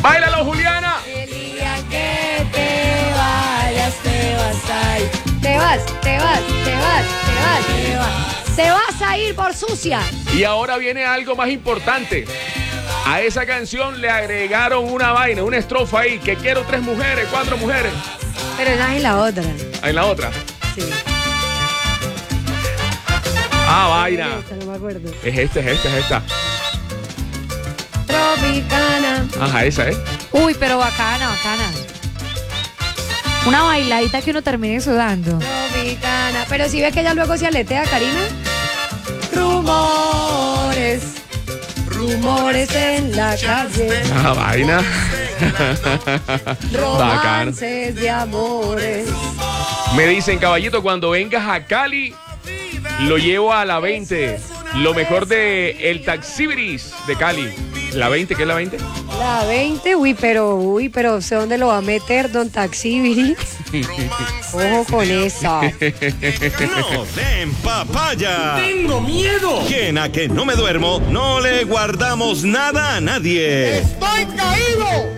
¡Báilalo, Juliana! El día que te vayas, te vas a ir. Te vas. Te vas a ir por sucia. Y ahora viene algo más importante. A esa canción le agregaron una vaina, una estrofa ahí, que quiero 3 mujeres, 4 mujeres. Pero esa es en la otra. En la otra. Sí. Vaina. No me acuerdo. Es esta. Tropicana. Ajá, esa, ¿eh? Uy, pero bacana. Una bailadita que uno termine sudando. Tropicana. Pero si ves que ella luego se aletea, Karina. Rumores en la calle. Vaina. Romances de amores. Me dicen, caballito, cuando vengas a Cali, lo llevo a la 20. Lo mejor de el Taxibiris de Cali. ¿La 20? ¿Qué es la 20? La 20, pero sé dónde lo va a meter Don Taxibiri. Ojo con esa. No den papaya. ¡Tengo miedo! Quien a que no me duermo, no le guardamos nada a nadie. ¡Estoy caído!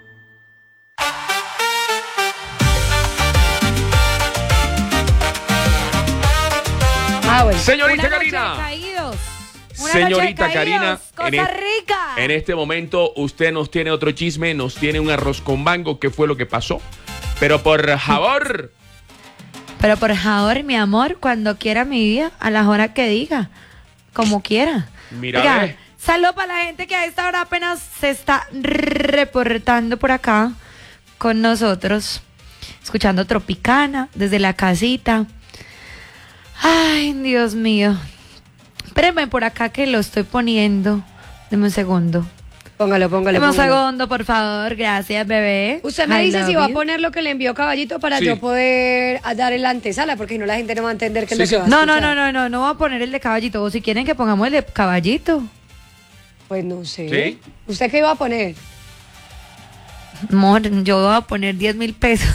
Bueno. Señorita Una noche de Karina. caídos. Una Señorita noche de Karina, caídos. Cosa rica. en este momento usted nos tiene otro chisme, nos tiene un arroz con mango. ¿Qué fue lo que pasó? Pero por favor. Pero por favor, mi amor, cuando quiera mi vida, a las horas que diga, como quiera. Mira, Oiga, ve. saludo para la gente que a esta hora apenas se está reportando por acá con nosotros, escuchando Tropicana desde la casita. Ay, Dios mío. Espérenme por acá que lo estoy poniendo. Deme un segundo. Póngalo. Deme un segundo, por favor. Gracias, bebé. Usted me I dice love si va a you. poner lo que le envió Caballito para Sí. yo poder dar el antesala, porque si no la gente no va a entender qué es lo Sí, que sí. va a No, escuchar. no voy a poner el de Caballito. O si quieren que pongamos el de Caballito. Pues no sé. ¿Sí? ¿Usted qué iba a poner? Amor, yo voy a poner 10,000 pesos.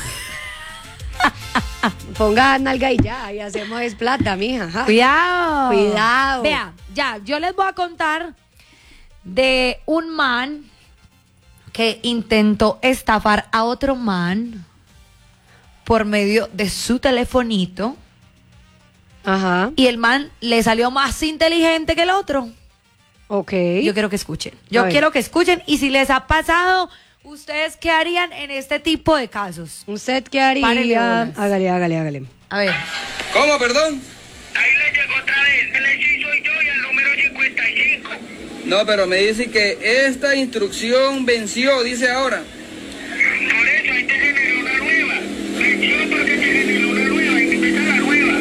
Ponga nalga y ya, y hacemos es plata, mija. Ajá. Cuidado. Cuidado. Vea, ya, yo les voy a contar de un man que intentó estafar a otro man por medio de su telefonito Ajá. y el man le salió más inteligente que el otro. Ok. Yo quiero que escuchen. A Yo ver. quiero que escuchen y si les ha pasado, ¿ustedes qué harían en este tipo de casos? ¿Usted qué Párele haría? bolas. Hágale. A ver. ¿Cómo, perdón? Ahí le llegó otra vez. El soy yo y el número 55. No, pero me dice que esta instrucción venció, dice ahora. Por eso ahí te generó una nueva. Venció porque te generó una nueva. Hay que empezar la nueva.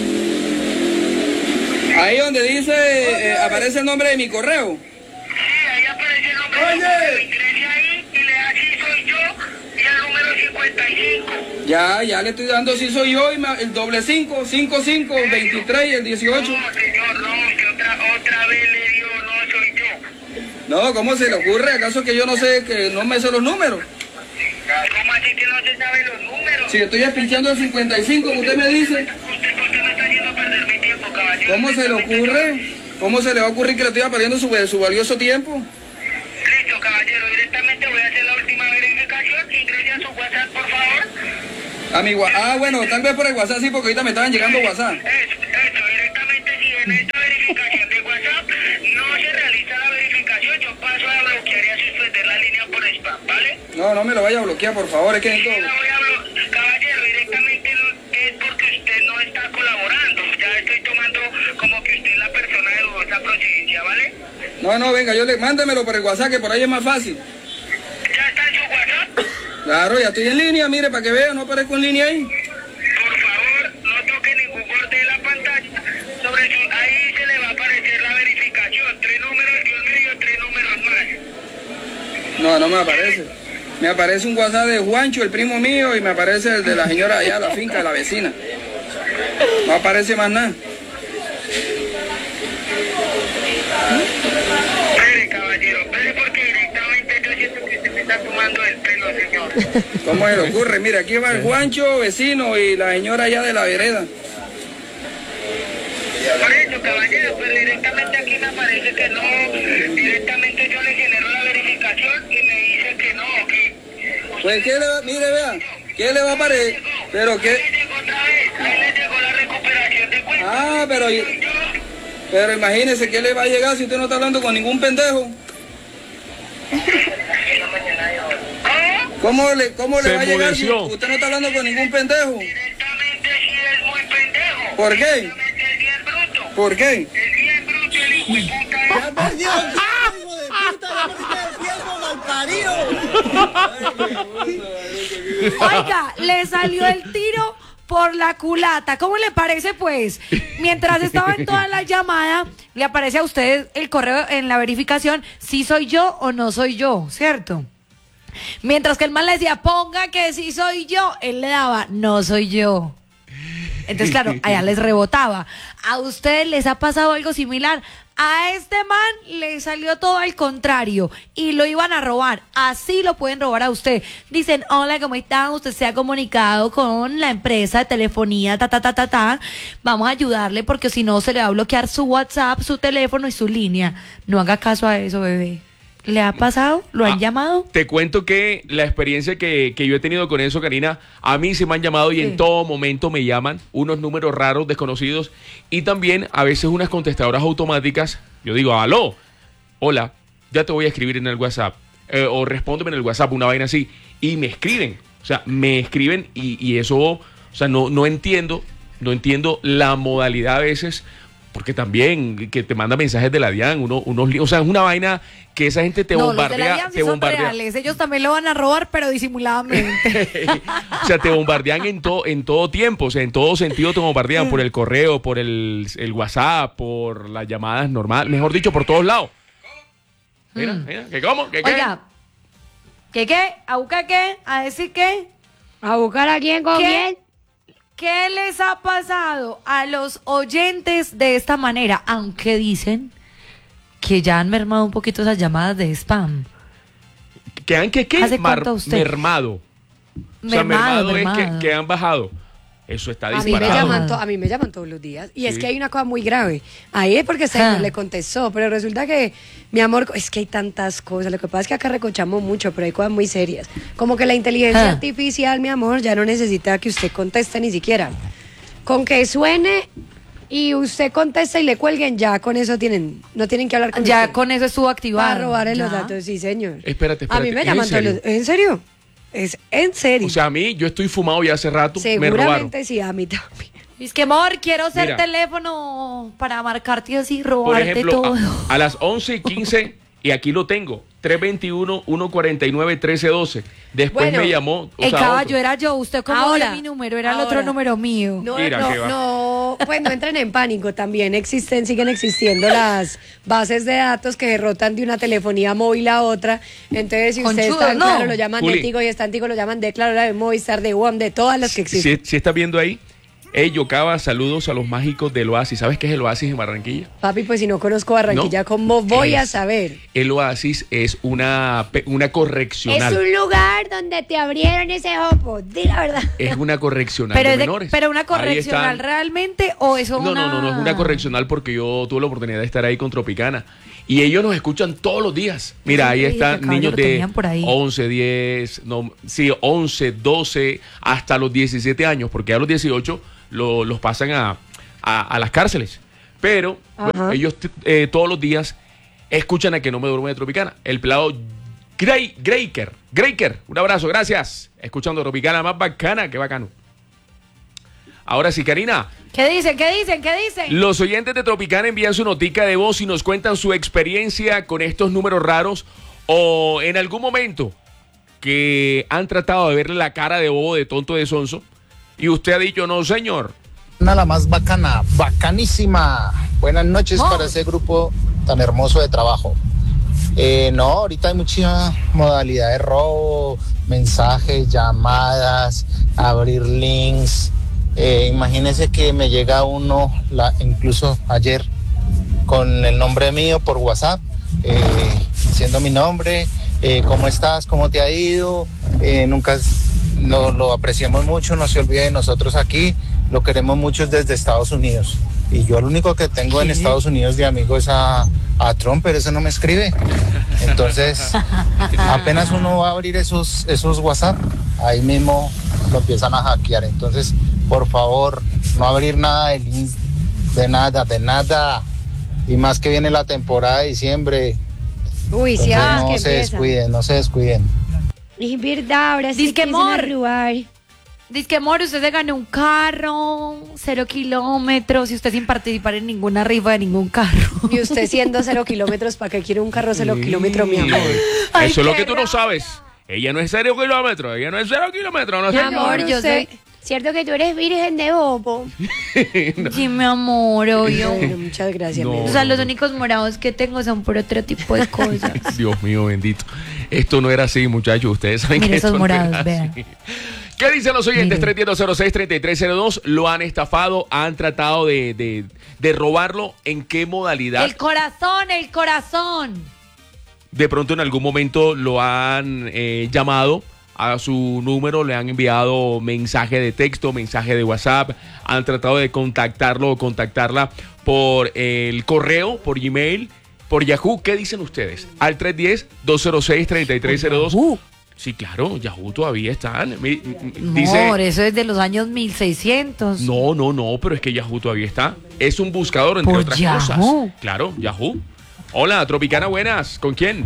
Ahí donde dice, aparece el nombre de mi correo. Sí, ahí aparece el nombre del número. Ingrese ahí y le da sí soy yo y el número 55. Ya le estoy dando si soy yo y el doble 5, 55, 23 y el 18. No, señor, no, que otra vez le dio no soy yo. No, ¿cómo se le ocurre? ¿Acaso que yo no sé, que no me sé los números? ¿Cómo así que no se sabe los números? Si estoy pinchando el 55, como usted me dice. Usted me está haciendo perder mi tiempo, caballero. ¿Cómo se le ocurre? ¿Cómo se le va a ocurrir que le estoy perdiendo su valioso tiempo? Listo, caballero, directamente voy a hacer la última verificación. Ingrese a su WhatsApp, por favor. Bueno, tal vez por el WhatsApp sí, porque ahorita me estaban llegando WhatsApp. Eso, directamente si en esta verificación de WhatsApp no se realiza la verificación, yo paso a bloquear y a suspender la línea por spam, ¿vale? No me lo vaya a bloquear, por favor, es que Sí, necesito... la voy a bloquear. Caballero, directamente es porque usted no está colaborando. Ya estoy tomando como que usted es la persona de dudosa procedencia, ¿vale? No, venga, mándemelo por el WhatsApp, que por ahí es más fácil. ¿Ya está en su WhatsApp? Claro, ya estoy en línea, mire, para que vea, no aparezco en línea ahí. Por favor, no toque ningún borde de la pantalla. Ahí se le va a aparecer la verificación. 3 números de un medio, 3 números más. No me aparece. Me aparece un WhatsApp de Juancho, el primo mío, y me aparece el de la señora allá, la finca de la vecina. No aparece más nada. Espere, caballero, espere porque directamente yo siento que usted me está tomando el pelo, señor. ¿Cómo se le ocurre? Mire, aquí va el Juancho, vecino, y la señora allá de la vereda. Por eso, caballero, pero directamente aquí me aparece que no. Directamente yo le genero la verificación y me dice que Pues ¿qué le va, mire, vea, ¿qué le va a parecer? Pero qué. Ahí le llegó la recuperación de cuenta. Pero imagínese qué le va a llegar si usted no está hablando con ningún pendejo. ¿Cómo le va a llegar si usted no está hablando con ningún pendejo? Directamente sí es muy pendejo. ¿Por qué? El día es bruto. ¿Por qué? El día es bruto, el hijo de puta. ¡Ya perdió el hijo de puta! ¡Ya perdiste el tiempo, malparido! Oiga, le salió el tiro por la culata. ¿Cómo le parece, pues? Mientras estaba en toda la llamada, le aparece a usted el correo en la verificación si soy yo o no soy yo, ¿cierto? Mientras que el man le decía, ponga que sí soy yo, él le daba, no soy yo. Entonces, claro, allá les rebotaba. ¿A ustedes les ha pasado algo similar? A este man le salió todo al contrario y lo iban a robar. Así lo pueden robar a usted. Dicen, hola, ¿cómo están? Usted se ha comunicado con la empresa de telefonía, Vamos a ayudarle porque si no se le va a bloquear su WhatsApp, su teléfono y su línea. No haga caso a eso, bebé. ¿Le ha pasado? ¿Lo han llamado? Te cuento que la experiencia que yo he tenido con eso, Karina, a mí se me han llamado y en todo momento me llaman unos números raros, desconocidos, y también a veces unas contestadoras automáticas. Yo digo, aló, hola, ya te voy a escribir en el WhatsApp, o respóndeme en el WhatsApp, una vaina así, y me escriben, y eso, o sea, no entiendo la modalidad a veces, porque también que te manda mensajes de la DIAN, o sea, es una vaina que esa gente te bombardea. Los de la DIAN sí son reales, ellos también lo van a robar, pero disimuladamente. O sea, te bombardean en todo tiempo, o sea, en todo sentido te bombardean, por el correo, por el WhatsApp, por las llamadas normales, mejor dicho, por todos lados. Mira, ¿que cómo? ¿Que qué? Oiga, ¿que qué? ¿A buscar qué? ¿A decir qué? ¿A buscar a quién con quién? ¿Qué les ha pasado a los oyentes de esta manera? Aunque dicen que ya han mermado un poquito esas llamadas de spam. ¿Que han qué? ¿Hace cuánto usted? Mermado. O sea, mermado es que han bajado. Eso está disparado. A mí me llaman todos los días. Y es que hay una cosa muy grave. Ahí es porque no le contestó. Pero resulta que, mi amor, es que hay tantas cosas. Lo que pasa es que acá recochamos mucho, pero hay cosas muy serias. Como que la inteligencia artificial, mi amor, ya no necesita que usted conteste ni siquiera. Con que suene y usted contesta y le cuelguen, ya con eso no tienen que hablar con ya usted. Con eso estuvo activado. Para robarle los datos, sí, señor. Espérate. A mí me llaman todos los... ¿En serio? Es en serio. O sea, a mí, yo estoy fumado ya hace rato. Seguramente sí, a mí también. Es que, amor, quiero ser teléfono para marcarte así, robarte. Por ejemplo, todo. A las 11:15, y aquí lo tengo, 321-149-1312. Después me llamó. El caballo era yo, usted como ahora mi número, era el otro número mío. No, pues no entren en pánico también. Siguen existiendo las bases de datos que derrotan de una telefonía móvil a otra. Entonces, si usted está en Claro, lo llaman de Tigo, y está en Tigo, lo llaman de Claro, de Movistar, de UAM, de todas las que existen. Si estás viendo ahí, Yocaba, saludos a los mágicos del Oasis. ¿Sabes qué es el Oasis en Barranquilla? Papi, pues si no conozco Barranquilla, ¿cómo voy a saber? El Oasis es una correccional. Es un lugar donde te abrieron ese ojo, di la verdad. Es una correccional de menores. ¿Pero una correccional realmente o eso No, es una correccional porque yo tuve la oportunidad de estar ahí con Tropicana. Y ellos nos escuchan todos los días. Mira, ahí están niños de 11, 12, hasta los 17 años, porque a los 18 los pasan a las cárceles. Pero bueno, ellos todos los días escuchan a Que No Me Duermo de Tropicana. El pelado Greiker, un abrazo, gracias. Escuchando Tropicana, más bacana, qué bacano. Ahora sí, Karina. ¿Qué dicen? Los oyentes de Tropicana envían su notica de voz y nos cuentan su experiencia con estos números raros o en algún momento que han tratado de verle la cara de bobo, de tonto, de sonso y usted ha dicho, no señor. La más bacana, bacanísima. Buenas noches para ese grupo tan hermoso de trabajo. No, ahorita hay mucha modalidad de robo, mensajes, llamadas, abrir links. Imagínese que me llega uno, incluso ayer, con el nombre mío por WhatsApp, siendo mi nombre, ¿cómo estás? ¿Cómo te ha ido? Nunca lo apreciamos mucho, no se olvide de nosotros aquí, lo queremos mucho desde Estados Unidos. Y yo lo único que tengo en Estados Unidos de amigo es a Trump, pero ese no me escribe. Entonces, apenas uno va a abrir esos WhatsApp, ahí mismo lo empiezan a hackear. Entonces, por favor, no abrir nada de links, de nada. Y más que viene la temporada de diciembre. Uy, sí, entonces, no se descuiden. Es verdad, ahora sí Disque empiezan a amor. robar. Dice que amor, usted se ganó un carro, 0 kilómetros, y usted sin participar en ninguna rifa de ningún carro. Y usted siendo 0 kilómetros, ¿para qué quiere un carro 0 kilómetros, mi amor? Ay, Eso es lo qué que tú no sabes. Ella no es 0 kilómetros, ella no es 0 kilómetros. No Mi sé amor, yo yo sé. ¿Cierto que tú eres virgen de bobo? Sí, mi amor, obvio. Bueno, muchas gracias, No. mi amor. O sea, los únicos morados que tengo son por otro tipo de cosas. Dios mío, bendito. Esto no era así, muchachos. Ustedes saben Mire que esos esto no era morados, así. vean. ¿Qué dicen los oyentes? Mire. 310-06-3302. ¿Lo han estafado? ¿Han tratado de robarlo? ¿En qué modalidad? El corazón. De pronto en algún momento lo han llamado a su número, le han enviado mensaje de texto, mensaje de WhatsApp, han tratado de contactarlo o contactarla por el correo, por Gmail, por Yahoo. ¿Qué dicen ustedes? Al 310-206-3302. Sí, claro, Yahoo todavía están. Dice, Amor, eso es de los años 1600. no, pero es que Yahoo todavía está. Es un buscador, entre ¿Por otras Yahoo? cosas. Claro, Yahoo. Hola, Tropicana, buenas. ¿Con quién?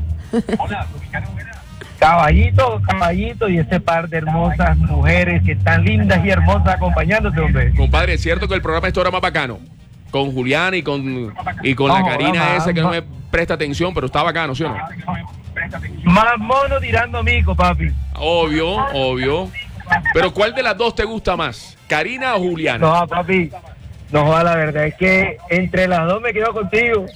Caballito y ese par de hermosas mujeres que están lindas y hermosas acompañándote, hombre. Compadre, es cierto que el programa es ahora más bacano. Con Julián y con la Karina esa que no me presta atención, pero está bacano, ¿sí o no? Más mono tirando mico, papi. Obvio. Pero ¿cuál de las dos te gusta más? ¿Karina o Juliana? No, papi. No, la verdad es que entre las dos me quedo contigo.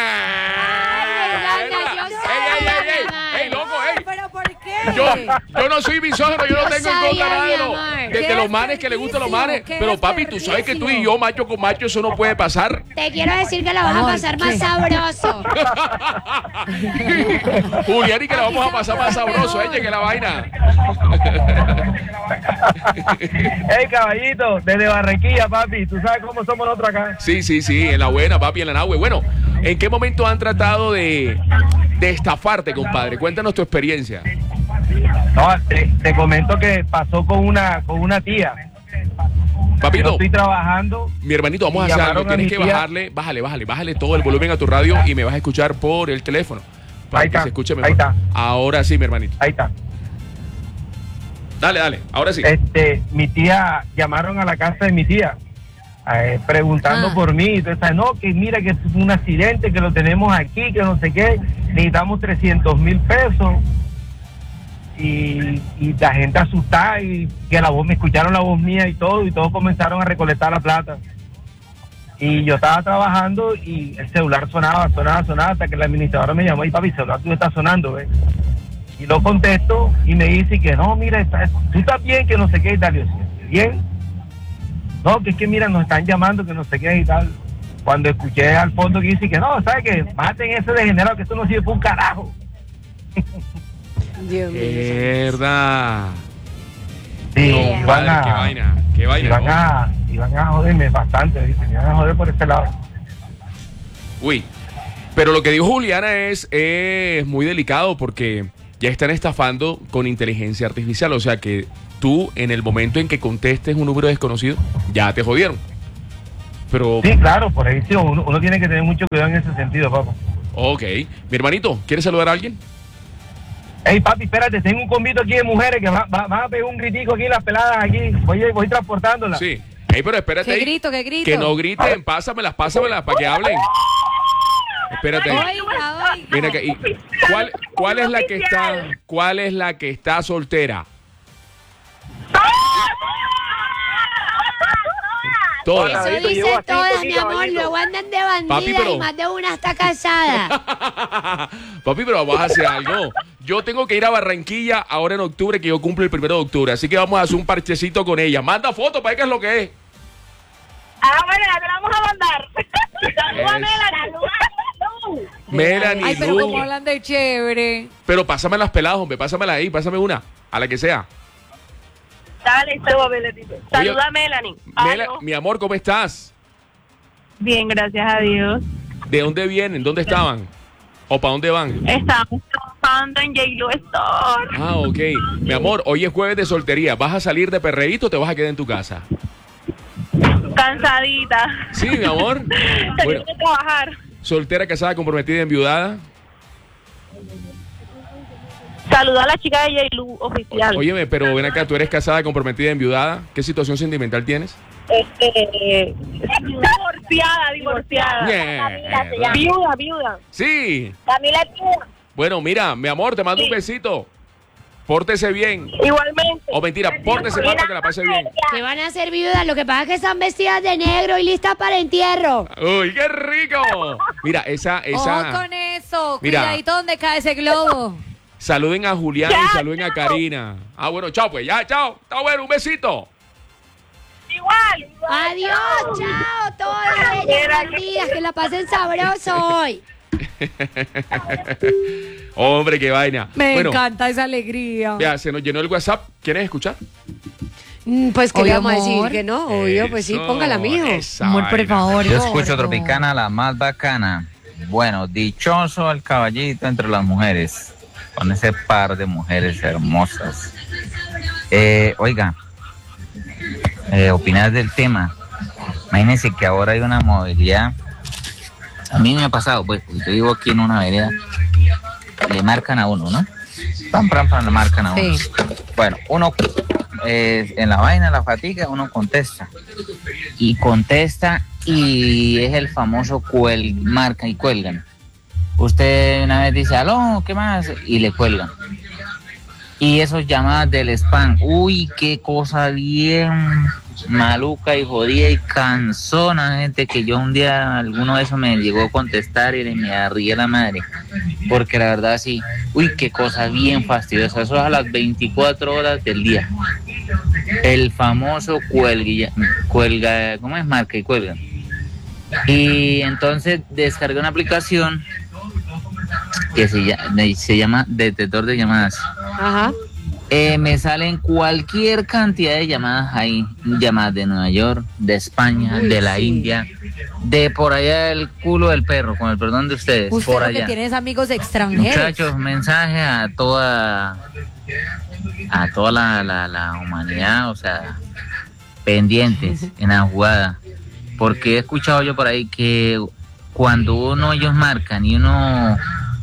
¡Ey, loco, ey! ¿Pero por qué? Yo no soy misógino, yo no tengo en contra sabía, nada mi de amor. los manes que le gustan los manes. Qué Pero papi, tú sabes que tú y yo, macho con macho, eso no puede pasar. Te quiero decir que la vas a pasar más sabroso. Julián, y que la vamos a pasar más sabroso, que la vaina. Hey, caballito, desde Barranquilla, papi. Tú sabes cómo somos nosotros acá. Sí, en la buena, papi, en la nahue. Bueno, ¿en qué momento han tratado de estafarte, compadre? Cuéntanos tu experiencia. No, te comento que pasó con una tía. Papito, Yo estoy trabajando. mi hermanito, vamos a hacer algo. llamaron a Tienes mi que tía. bájale todo el volumen a tu radio y me vas a escuchar por el teléfono. Para Ahí que está, se escuche ahí mejor. está. Ahora sí, mi hermanito. Ahí está. Dale, ahora sí. Mi tía, llamaron a la casa de mi tía preguntando por mí. Entonces, no, que mira que es un accidente, que lo tenemos aquí, que no sé qué, necesitamos 300,000 pesos. Y la gente asustada y que me escucharon la voz mía y todos comenzaron a recolectar la plata. Y yo estaba trabajando y el celular sonaba hasta que la administradora me llamó y papi, el celular tú está sonando, ¿ves? Y lo contesto y me dice que no, mira, tú estás bien, que no sé qué y tal. Yo decía, ¿bien? No, que es que mira, nos están llamando, que no sé qué y tal. Cuando escuché al fondo que dice que no, ¿sabes qué? Maten ese degenerado, que esto no sirve para un carajo. Dios mío. Verdad. Sí, No, iban padre, qué vaina. iban a joderme bastante, ¿viste? Me iban a joder por este lado. Uy, pero lo que dijo Juliana es muy delicado porque ya están estafando con inteligencia artificial. O sea que tú, en el momento en que contestes un número desconocido, ya te jodieron. Pero, Sí, claro, por ahí sí, uno tiene que tener mucho cuidado en ese sentido, papá. ok. Mi hermanito, ¿quieres saludar a alguien? Ey, papi, espérate, tengo un convito aquí de mujeres que van a pegar un gritico aquí, las peladas aquí. Voy transportándolas. Sí. Ey, pero espérate. ¿Qué ahí. grito? Que no griten, pásamelas para que hablen. Espérate. Oiga. Mira que, ¿cuál es la que está soltera? Todas. Eso Caballito, dicen llevo así, todas, sí, mi amor. caballito. Luego andan de bandida Papi, pero- y más de una está casada. Papi, pero vamos a hacer algo. Yo tengo que ir a Barranquilla ahora en octubre, que yo cumplo el 1 de octubre. Así que vamos a hacer un parchecito con ella. Manda fotos para ver qué es lo que es. Bueno, ya te la vamos a mandar. Saluda a Melanie, Ay, pero Lu. como hablan de chévere. Pero pásame las peladas, hombre. Pásamela ahí, pásame una. A la que sea. Dale, saluda a Melanie. Saluda a Melanie. Mi amor, ¿cómo estás? Bien, gracias a Dios. ¿De dónde vienen? ¿Dónde estaban? ¿O para dónde van? Estamos trabajando en J-Lo Store. Ah, ok. Mi amor, hoy es jueves de soltería. ¿Vas a salir de perreíto o te vas a quedar en tu casa? Cansadita. Sí, mi amor. Tengo que trabajar. ¿Soltera, casada, comprometida, enviudada? Saluda a la chica de J-Lo oficial. Óyeme, pero ven acá, ¿tú eres casada, comprometida, enviudada? ¿Qué situación sentimental tienes? Divorciada. Yeah. Viuda. Sí. Camila es viuda. Bueno, mira, mi amor, te mando un besito. Pórtese bien. Igualmente. O mentira, pórtese mal para que la pase bien. Que van a ser viudas, lo que pasa es que están vestidas de negro y listas para entierro. ¡Uy, qué rico! Mira, esa. Ojo con eso, Mira. cuidadito donde cae ese globo. Saluden a Julián y saluden a Karina. Ah, bueno, chao, pues ya, chao. Está bueno, un besito. Igual. Adiós, chao, todas ellas bandidas, que la pasen sabroso hoy. Hombre, qué vaina. Me encanta esa alegría. Ya, se nos llenó el WhatsApp. ¿Quieres escuchar? Pues que Obvio, le vamos a decir amor. que no, obvio, pues sí, Eso, póngala, mijo. esa Amor, por vaina. favor. Yo escucho gordo. Tropicana, la más bacana. Bueno, dichoso el caballito entre las mujeres, con ese par de mujeres hermosas. Oiga, opinar del tema. Imagínense que ahora hay una modalidad. A mí me ha pasado, pues, yo vivo aquí en una vereda, le marcan a uno, ¿no? Pam, pam, pam, le marcan a uno. Sí. Bueno, uno en la vaina, la fatiga, uno contesta. Y contesta y es el famoso marca y cuelgan. Usted una vez dice, aló, ¿qué más? Y le cuelgan. Y esos llamadas del spam, uy, qué cosa bien maluca y jodida y cansona, gente, que yo un día alguno de esos me llegó a contestar y me arría la madre, porque la verdad sí, uy, qué cosa bien fastidiosa, eso es a las 24 horas del día, el famoso cuelga, ¿cómo es? Marca y cuelga. Y entonces descargué una aplicación que se llama detector de llamadas. Ajá. Me salen cualquier cantidad de llamadas ahí, llamadas de Nueva York, de España, Uy, de la sí. India, de por allá el culo del perro, con el perdón de ustedes, Usted por lo que allá. tienes amigos extranjeros. Muchachos, mensaje a toda la humanidad, o sea, pendientes en la jugada, porque he escuchado yo por ahí que cuando ellos marcan y uno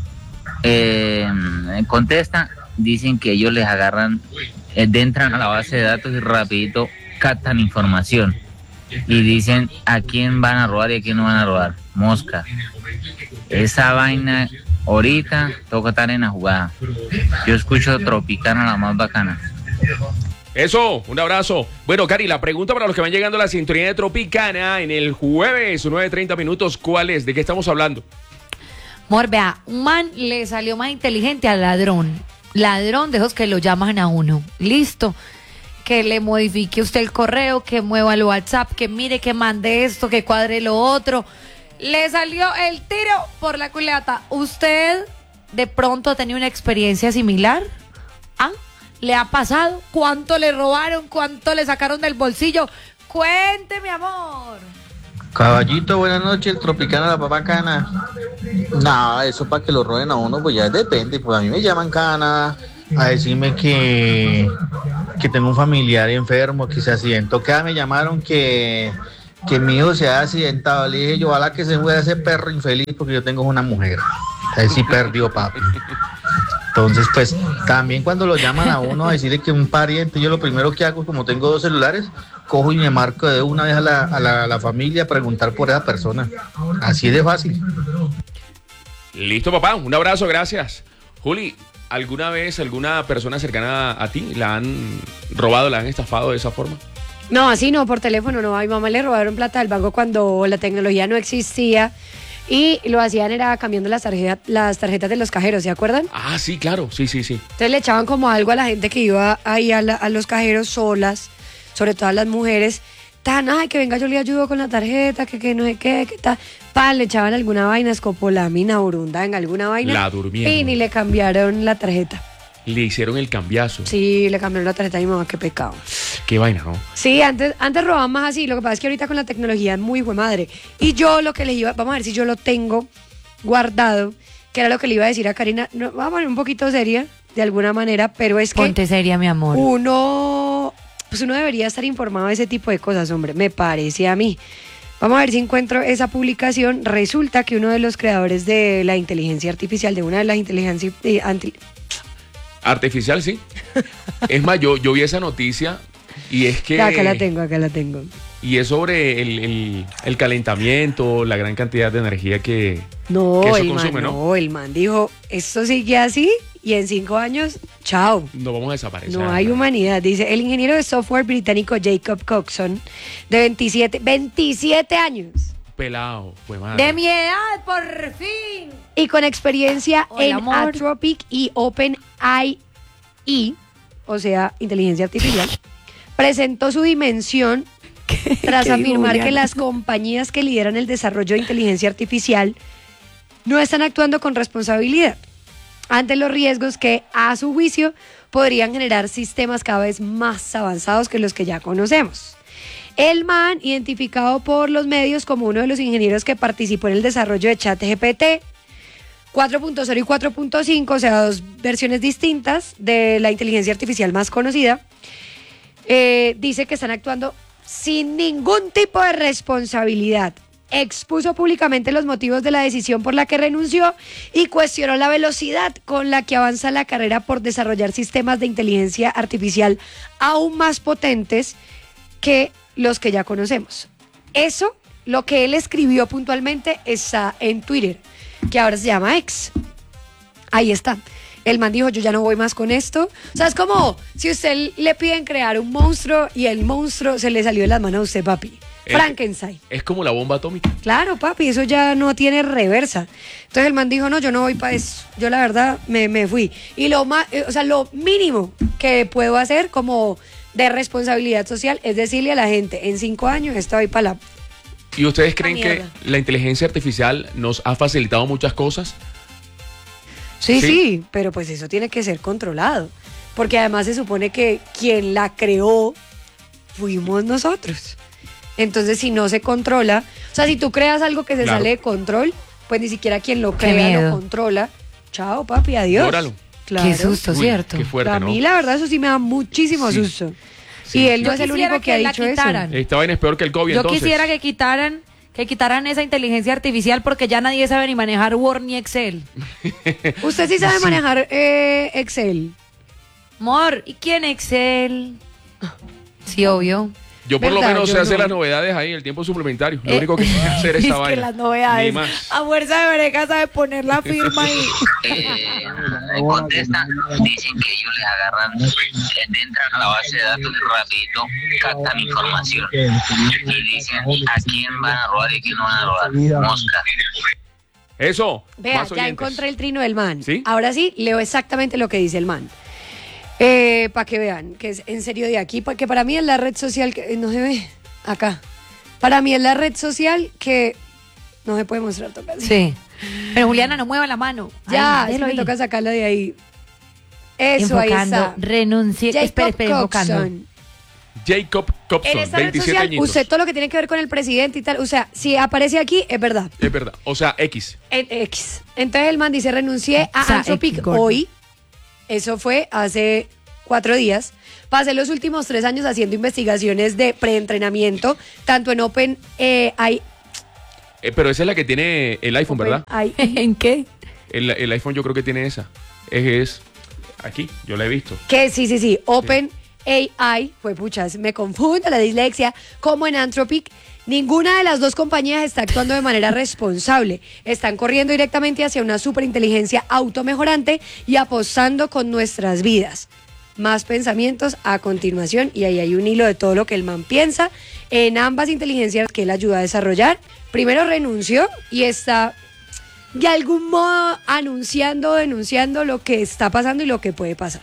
contesta, dicen que ellos les agarran, entran a la base de datos y rapidito captan información y dicen a quién van a robar y a quién no van a robar. Mosca. Esa vaina ahorita toca estar en la jugada. Yo escucho Tropicana, la más bacana. Eso, un abrazo. Bueno, Cari, la pregunta para los que van llegando a la sintonía de Tropicana en el jueves, 9:30 minutos, ¿cuál es? ¿De qué estamos hablando? Amor, vea, un man le salió más inteligente al ladrón. Ladrón de esos que lo llaman a uno. Listo. Que le modifique usted el correo, que mueva el WhatsApp, que mire, que mande esto, que cuadre lo otro. Le salió el tiro por la culata. ¿Usted de pronto ha tenido una experiencia similar? ¿Ah? ¿Le ha pasado? ¿Cuánto le robaron? ¿Cuánto le sacaron del bolsillo? Cuénteme, amor. Caballito, buenas noches, el Tropicana, la papacana. No, eso para que lo roben a uno, pues ya depende. Pues a mí me llaman cana a decirme que tengo un familiar enfermo, que se accidentó. Me llamaron que mi hijo se ha accidentado. Le dije yo, ojalá que se muera ese perro infeliz porque yo tengo una mujer. Ahí sí perdió, papi. Entonces, pues, también cuando lo llaman a uno a decirle que un pariente, yo lo primero que hago, como tengo 2 celulares, cojo y me marco de una vez a la familia a preguntar por esa persona. Así de fácil. Listo, papá. Un abrazo, gracias. Juli, ¿alguna vez alguna persona cercana a ti la han robado, la han estafado de esa forma? No, así no, por teléfono no. A mi mamá le robaron plata del banco cuando la tecnología no existía y lo hacían era cambiando las tarjetas de los cajeros, ¿se acuerdan? Ah, sí, claro. Sí. Entonces le echaban como algo a la gente que iba ahí a los cajeros solas, sobre todo a las mujeres. Ay, que venga, yo le ayudo con la tarjeta, que no sé qué, que tal. Le echaban alguna vaina, escopolamina, burunda, en alguna vaina. La durmieron. Y ni le cambiaron la tarjeta. Le hicieron el cambiazo. Sí, le cambiaron la tarjeta a mi mamá, qué pecado. Qué qué vaina, ¿no? Sí, antes robaban más así. Lo que pasa es que ahorita con la tecnología es muy hijo de madre. Y yo lo que le iba, vamos a ver si yo lo tengo guardado, que era lo que le iba a decir a Karina. No, vamos a poner un poquito seria, de alguna manera, pero es que Ponte seria, mi amor. uno debería estar informado de ese tipo de cosas, hombre, me parece a mí. Vamos a ver si encuentro esa publicación. Resulta que uno de los creadores de la inteligencia artificial, de una de las inteligencias Artificial, sí. Es más, yo vi esa noticia y es que... Acá la tengo. Y es sobre el calentamiento, la gran cantidad de energía que No, eso el consume, man, ¿no? no, el man dijo, esto sigue así y en 5 años, chao. No vamos a desaparecer. No hay humanidad, dice el ingeniero de software británico Jacob Coxon, de 27 años. Pelado, pues madre. De mi edad, por fin. Y con experiencia Hola, en amor. Anthropic y OpenAI, o sea, inteligencia artificial, presentó su dimensión tras ¿Qué dijo afirmar que Juliana? las compañías que lideran el desarrollo de inteligencia artificial no están actuando con responsabilidad ante los riesgos que, a su juicio, podrían generar sistemas cada vez más avanzados que los que ya conocemos. El man, identificado por los medios como uno de los ingenieros que participó en el desarrollo de ChatGPT 4.0 y 4.5, o sea, 2 versiones distintas de la inteligencia artificial más conocida, dice que están actuando sin ningún tipo de responsabilidad. Expuso públicamente los motivos de la decisión por la que renunció y cuestionó la velocidad con la que avanza la carrera por desarrollar sistemas de inteligencia artificial aún más potentes que los que ya conocemos. Eso, lo que él escribió puntualmente, está en Twitter, que ahora se llama X. Ahí está. El man dijo, yo ya no voy más con esto. O sea, es como si usted le piden crear un monstruo y el monstruo se le salió de las manos a usted, papi. Frankenstein. Es como la bomba atómica. Claro, papi, eso ya no tiene reversa. Entonces el man dijo, no, yo no voy para eso. Yo la verdad me fui. Y lo mínimo que puedo hacer como de responsabilidad social es decirle a la gente, en 5 años estoy para la... ¿Y ustedes creen que mierda. la inteligencia artificial nos ha facilitado muchas cosas? Sí, pero pues eso tiene que ser controlado. Porque además se supone que quien la creó fuimos nosotros. Entonces, si no se controla, o sea, si tú creas algo que se Claro. sale de control, pues ni siquiera quien lo Qué crea miedo. lo controla. Chao, papi, adiós. Llóralo. Claro. Qué susto, Uy, ¿cierto? qué fuerte, A ¿no? mí, la verdad, eso sí me da muchísimo Sí. susto. Sí, y él sí. no es el Quisiera único que ha la dicho quitaran. eso. Esta vaina es peor que el COVID, Yo entonces. quisiera que quitaran esa inteligencia artificial porque ya nadie sabe ni manejar Word ni Excel. Usted sí sabe manejar Excel. Amor, ¿y quién Excel? Sí, obvio. Yo por lo ¿Verdad? menos Yo sé hacer no. las novedades ahí, el tiempo suplementario. Lo único que sé hacer es Es esa que vaina. las novedades. Ni más. A fuerza de breca sabe poner la firma y... Contestan, dicen que ellos les agarran, entran a la base de datos y rapidito captan información y dicen a quién van a robar y a quién no van a robar. Mosca. Eso. Vea, más ya oyentes. encontré el trino del man. ¿Sí? Ahora sí, leo exactamente lo que dice el man. Para que vean, que es en serio de aquí, que para mí es la red social que no se ve acá. Para mí es la red social que no se puede mostrar tocar. Sí. Pero Juliana, no mueva la mano. Ya, Ay, es que déjelo me ahí. toca sacarla de ahí. Eso, ahí Enfocando, está. renuncié. Espera, enfocando. Coxon. Jacob Cobson, En esta red 27 social, añitos. usted todo lo que tiene que ver con el presidente y tal, o sea, si aparece aquí, es verdad. Es verdad. O sea, X. En X. Entonces el man dice, renuncié a O sea, Anthropic X, gordo. hoy. Eso fue hace 4 días. Pasé los últimos 3 años haciendo investigaciones de preentrenamiento, tanto en OpenAI. Pero esa es la que tiene el iPhone, ¿verdad? ¿En qué? El iPhone yo creo que tiene esa. Es aquí, yo la he visto. Que sí. OpenAI, fue puchas, me confundo la dislexia, como en Anthropic. Ninguna de las dos compañías está actuando de manera responsable. Están corriendo directamente hacia una superinteligencia automejorante y apostando con nuestras vidas. Más pensamientos a continuación y ahí hay un hilo de todo lo que el man piensa en ambas inteligencias que él ayuda a desarrollar. Primero renunció y está de algún modo denunciando lo que está pasando y lo que puede pasar.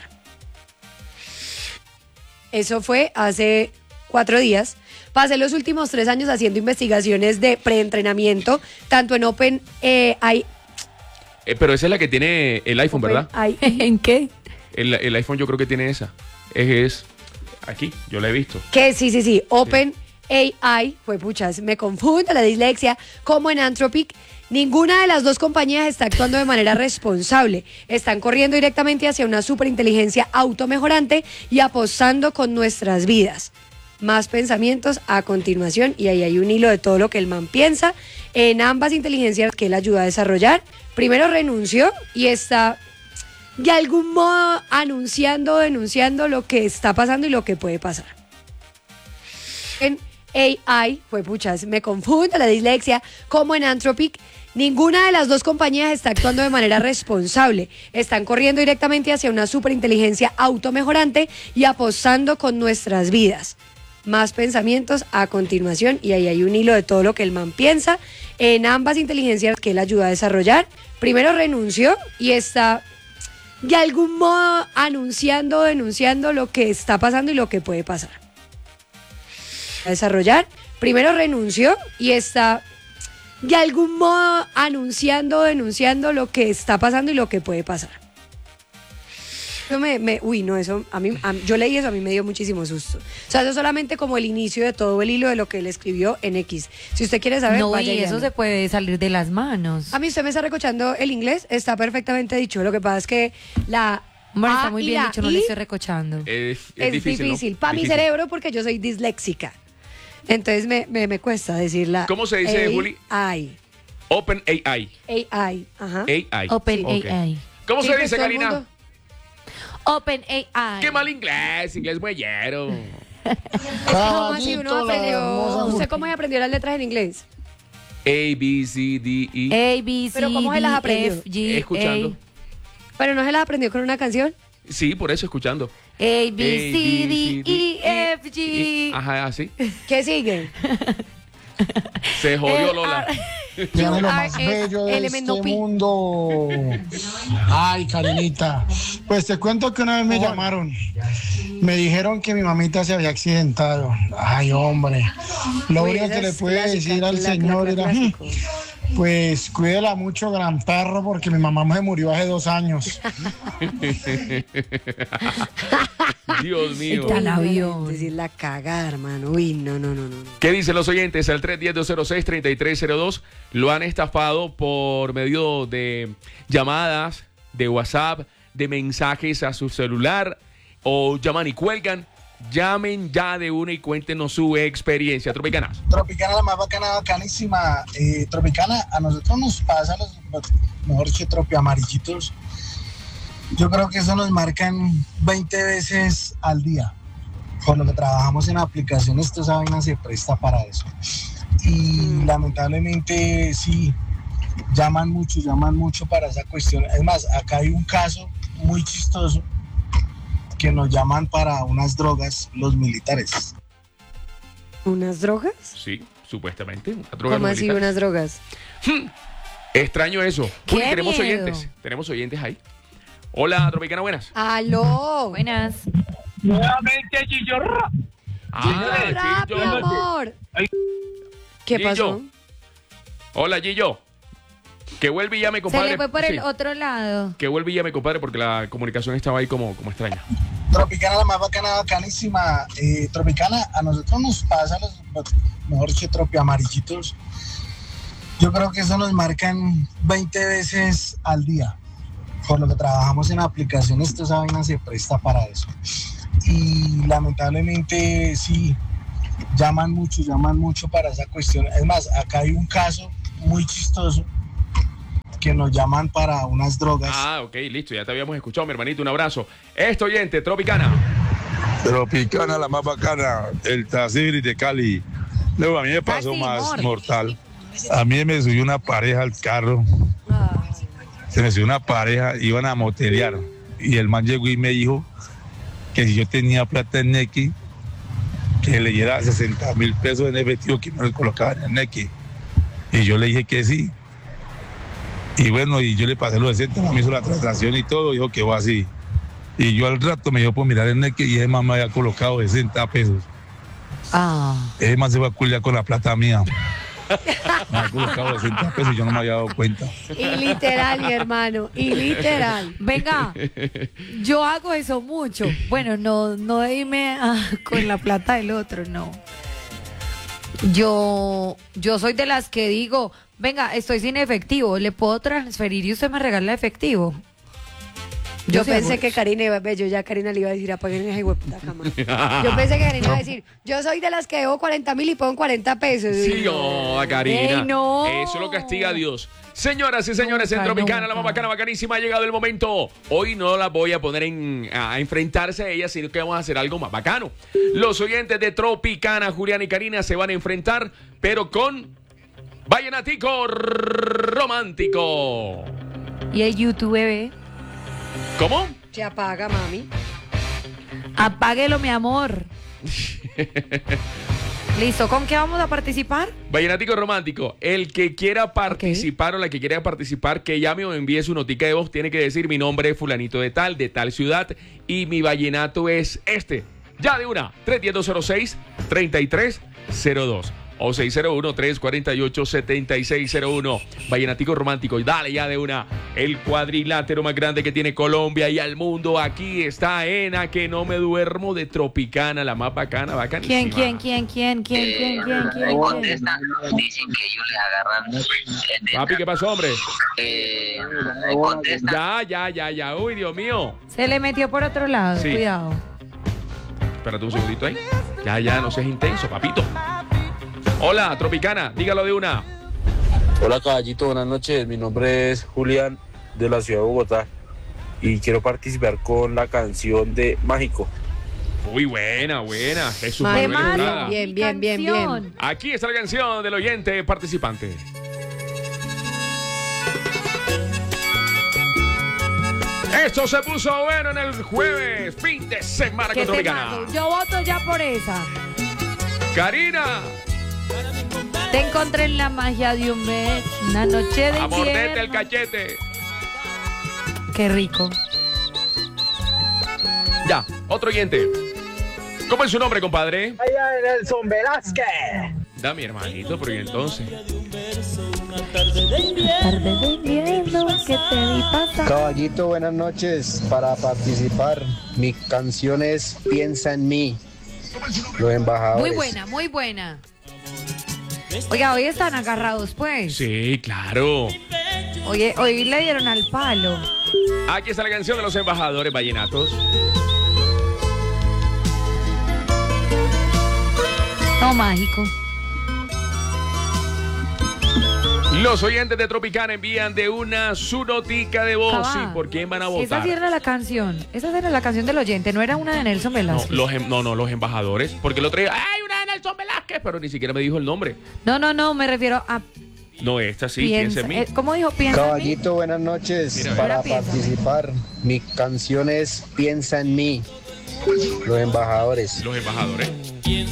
Eso fue hace 4 días. Pasé los últimos 3 años haciendo investigaciones de preentrenamiento, tanto en OpenAI. Pero esa es la que tiene el iPhone, ¿verdad? ¿En qué? El iPhone yo creo que tiene esa. Es Aquí, yo la he visto. Que sí. Open AI, fue puchas, me confundo la dislexia, como en Anthropic. Ninguna de las dos compañías está actuando de manera responsable. Están corriendo directamente hacia una superinteligencia automejorante y apostando con nuestras vidas. Más pensamientos a continuación, y ahí hay un hilo de todo lo que el man piensa en ambas inteligencias que él ayuda a desarrollar. Primero renunció y está de algún modo denunciando lo que está pasando y lo que puede pasar. En AI, fue puchas, me confundo la dislexia, como en Anthropic. Ninguna de las dos compañías está actuando de manera responsable. Están corriendo directamente hacia una superinteligencia automejorante y apostando con nuestras vidas. Más pensamientos a continuación, y ahí hay un hilo de todo lo que el man piensa en ambas inteligencias que él ayuda a desarrollar. Primero renunció y está de algún modo denunciando lo que está pasando y lo que puede pasar. Desarrollar. Primero renunció y está de algún modo denunciando lo que está pasando y lo que puede pasar. Eso yo leí eso, a mí me dio muchísimo susto. O sea, eso es solamente como el inicio de todo el hilo de lo que él escribió en X. Si usted quiere saber, no, vaya y eso se puede salir de las manos. A mí usted me está recochando el inglés, está perfectamente dicho. Lo que pasa es que la Bueno, A está muy y bien la dicho, no I le estoy recochando. Es difícil. ¿no? Para mi Difícil. cerebro, porque yo soy disléxica. Entonces me cuesta decirla. ¿Cómo se dice, Juli? AI. Open AI. AI. Ajá. AI. Open Ok. AI. ¿Cómo Sí, se pues, dice, todo el Karina? mundo. Open AI. Qué mal inglés muellero. ¿Cómo así uno aprendió? ¿Usted cómo aprendió las letras en inglés? A, B, C, D, E. A, B, C, ¿Pero cómo se las D, aprendió? F, G, Escuchando. ¿Pero no se las aprendió con una canción? Sí, por eso escuchando. A, B, C, D, E, F, G. Ajá, así. ¿Qué sigue? Se jodió Lola. Ya lo are más bello de elemento este pi. mundo. Ay, Karinita. Pues te cuento que una vez me llamaron. Me dijeron que mi mamita se había accidentado. Ay, hombre. Lo Uy, único esa que le es pude clásica, decir al señor era, clásico. pues cuídela mucho, gran perro, porque mi mamá se murió hace 2 años. Dios mío. Tan avión. Decir la cagada, hermano. Uy, no. ¿Qué dicen los oyentes? Al 310-206-3302 lo han estafado por medio de llamadas, de WhatsApp, de mensajes a su celular, o llaman y cuelgan. Llamen ya de una y cuéntenos su experiencia. Tropicana. Tropicana, la más bacana, bacanísima. Tropicana, a nosotros nos pasa, mejor dicho, tropiamarillitos. Yo creo que eso nos marcan 20 veces al día. Por lo que trabajamos en aplicaciones, esa vaina se presta para eso. Y lamentablemente sí, llaman mucho para esa cuestión. Es más, acá hay un caso muy chistoso que nos llaman para unas drogas los militares. ¿Unas drogas? Sí, supuestamente. Una droga ¿Cómo así militar. unas drogas? Extraño eso. ¡Qué Uy, tenemos miedo! oyentes. Tenemos oyentes ahí. Hola, Tropicana, buenas. ¡Aló! Buenas. Nuevamente, Chillorra. Rápido, Gillo. amor. ¿Qué Gillo. pasó? Hola, Gillo. Que vuelve y llame, Se compadre. le fue por Sí. el otro lado. Que vuelve y llame, compadre, porque la comunicación estaba ahí como extraña. Tropicana, la más bacana, bacanísima. Tropicana, a nosotros nos pasa, mejor dicho, tropiamarillitos. Yo creo que eso nos marcan 20 veces al día. Por lo que trabajamos en aplicaciones, esa vaina se presta para eso. Y lamentablemente sí, llaman mucho para esa cuestión. Es más, acá hay un caso muy chistoso que nos llaman para unas drogas. Ah, ok, listo. Ya te habíamos escuchado, mi hermanito. Un abrazo. Este oyente, Tropicana. Tropicana, la más bacana, el Tazibri de Cali. Luego a mí me pasó más mortal. A mí me subió una pareja al carro. Se me subió una pareja, iban a motelear. Y el man llegó y me dijo que si yo tenía plata en Nequi, que le diera 60,000 pesos en efectivo que me lo colocaba en el Nequi. Y yo le dije que sí. Y bueno, y yo le pasé los 60, me hizo la transacción y todo, dijo que va así. Y yo al rato me dio por mirar el Nequi y ese man me había colocado 60 pesos. Ah. Ese man se va a culiar con la plata mía. Me ha colocado 200 pesos y yo no me había dado cuenta. Y literal, mi hermano, y literal. Venga, yo hago eso mucho. Bueno, no de irme con la plata del otro, no. Yo soy de las que digo, venga, estoy sin efectivo, ¿le puedo transferir y usted me regala efectivo? Yo pensé que Karina iba a ver, yo ya a Karina le iba a decir, apaguen esa hijueputa cámara. Yo pensé que Karina iba a decir, yo soy de las que debo 40.000 y pongo 40 pesos. Sí, no, Karina. Ey, no. Eso lo castiga a Dios. Señoras y señores, en Tropicana, la más bacana, bacanísima, ha llegado el momento. Hoy no la voy a poner a enfrentarse a ella, sino que vamos a hacer algo más bacano. Los oyentes de Tropicana, Julián y Karina, se van a enfrentar, pero con Vallenatico Romántico. ¿Y el YouTube, bebé? ¿Cómo? Se apaga, mami. Apáguelo, mi amor. Listo, ¿con qué vamos a participar? Vallenático Romántico. El que quiera participar o la que quiera participar, que llame o envíe su notica de voz, tiene que decir mi nombre es fulanito de tal ciudad y mi vallenato es este. Ya de una, 310-06-3302 o 601-348-7601. Vallenático Romántico. Y dale ya de una. El cuadrilátero más grande que tiene Colombia y al mundo. Aquí está Ena, que no me duermo, de Tropicana, la más bacana, bacanísima. ¿Quién? Dicen que ellos les agarran. Papi, ¿qué pasó, hombre? Contestan. Ya. Uy, Dios mío. Se le metió por otro lado, Sí. cuidado. Espérate un segundito ahí. Ya, no seas intenso, papito. Hola, Tropicana, dígalo de una. Hola, caballito, buenas noches. Mi nombre es Julián, de la ciudad de Bogotá, y quiero participar con la canción de Mágico. Uy, buena. Jesús Madre Manuel mía, Estrada. bien. Aquí está la canción del oyente participante. Esto se puso bueno en el jueves, fin de semana con Tropicana. Yo voto ya por esa. Karina, Te encontré en la magia de un beso, una noche de a morderte el invierno. cachete. Qué rico. Ya, otro oyente. ¿Cómo es su nombre, compadre? Allá Nelson Velázquez. Da mi hermanito, pero ¿y entonces? Tarde de invierno que te vi pasar. Caballito, buenas noches. Para participar, mi canción es Piensa en mí. Los embajadores. Muy buena. Oiga, hoy están agarrados, pues. Sí, claro. Oye, hoy le dieron al palo. Aquí está la canción de los embajadores vallenatos. No, mágico. Los oyentes de Tropicana envían de una su notica de voz. Cabá. ¿Y por quién van a Esa votar? sí era la canción. Esa era la canción del oyente, no era una de Nelson No, Velázquez. los embajadores. Porque el otro día, ¡ay, una de Nelson Velázquez! Pero ni siquiera me dijo el nombre. No, me refiero a No, esta sí, piensa en mí. ¿Cómo dijo? Piensa en mí. Caballito, buenas noches. Mira, Para Ahora piensa. participar, mi canción es Piensa en mí. Los embajadores. Los embajadores. Sí,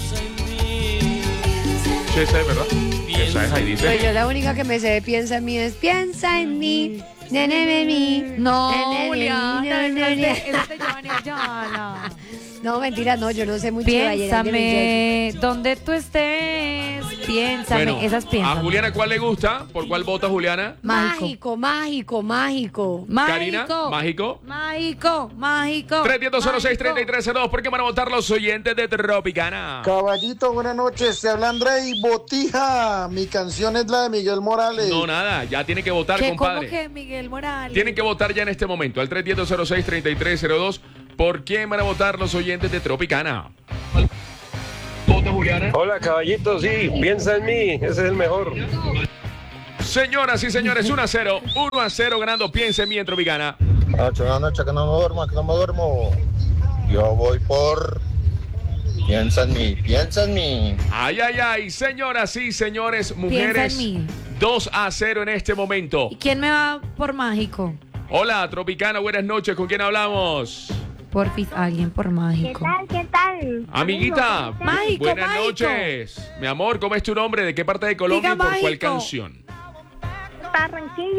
esa es verdad. Esa es, ahí dice. Pues yo la única que me sé de piensa en mí es piensa en mí, nene en mí. No, nene, Juliana, nene. esa es de Giovanni Ayala. No, mentira, no, yo no sé mucho de vallenato. Piénsame, donde tú estés, piénsame, Bueno, esas a piénsame. Juliana, ¿cuál le gusta? ¿Por cuál vota Juliana? Mágico. Karina, mágico. Mágico. 310-06-3302. ¿Por qué van a votar los oyentes de Tropicana? Caballito, buenas noches. Se habla Andrei Botija. Mi canción es la de Miguel Morales. No, nada, ya tiene que votar, ¿Cómo compadre. que Miguel Morales? Tienen que votar ya en este momento, al 310-06-3302. ¿Por quién van a votar los oyentes de Tropicana? ¿Vota Juliana? Hola, caballito, sí, piensa en mí, ese es el mejor. Señoras y señores, 1-0. 1-0 ganando Piensa en mí en Tropicana. Buenas noches, que no me duermo. Yo voy por Piensa en mí. Ay. Señoras y señores, mujeres. Piensa en mí. 2-0 en este momento. ¿Y quién me va por mágico? Hola, Tropicana, buenas noches. ¿Con quién hablamos? Porfis, alguien por mágico. ¿Qué tal? Amiguita, Mágico, buenas mágico. noches. Mi amor, ¿cómo es tu nombre? ¿De qué parte de Colombia Diga y por cuál mágico. canción? Barranquilla.